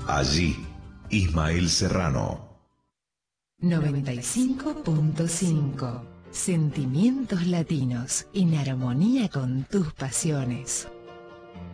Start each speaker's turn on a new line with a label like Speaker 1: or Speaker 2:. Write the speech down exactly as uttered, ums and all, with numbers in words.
Speaker 1: Allí, Ismael Serrano.
Speaker 2: noventa y cinco punto cinco. Sentimientos latinos en armonía con tus pasiones.